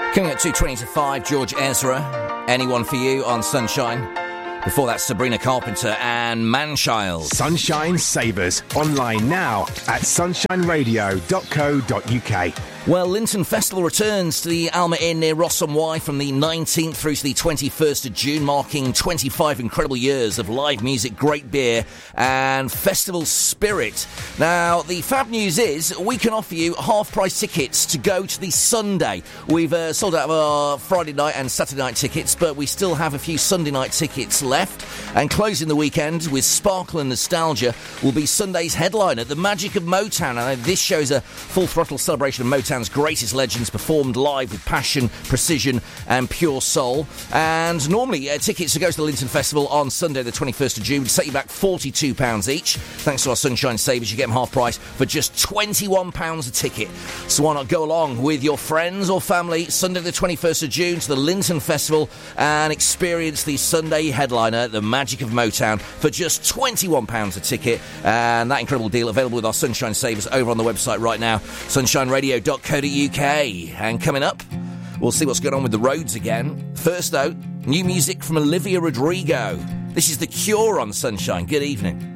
Coming at 2:20 to 5, George Ezra, Anyone for You on Sunshine. Before that, Sabrina Carpenter and Manchild. Sunshine Savers, online now at sunshineradio.co.uk. Well, Linton Festival returns to the Alma Inn near Ross-on-Wye from the 19th through to the 21st of June, marking 25 incredible years of live music, great beer and festival spirit. Now, the fab news is we can offer you half-price tickets to go to the Sunday. We've sold out of our Friday night and Saturday night tickets, but we still have a few Sunday night tickets left. And closing the weekend with Sparkle and Nostalgia will be Sunday's headliner, The Magic of Motown. Now, this shows a full-throttle celebration of Motown's greatest legends performed live with passion, precision and pure soul. And normally tickets to go to the Linton Festival on Sunday the 21st of June would set you back £42 each. Thanks to our Sunshine Savers, you get them half price for just £21 a ticket. So why not go along with your friends or family Sunday the 21st of June to the Linton Festival and experience the Sunday headliner, The Magic of Motown, for just £21 a ticket. And that incredible deal available with our Sunshine Savers over on the website right now, sunshineradio.co.uk. And coming up, we'll see what's going on with the roads again. First, though, new music from Olivia Rodrigo. This is The Cure on Sunshine. Good evening.